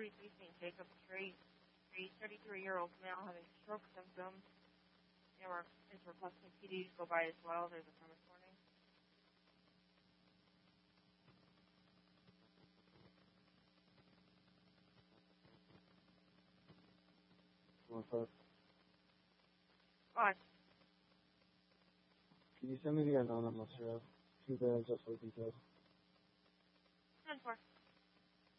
releasing Jacob Tree, a 33-year-old male having stroke symptoms. Is requesting PD to go by as well. There's a premise warning. What? Can you send me the unknown on Mustard? 2 bags, just for details.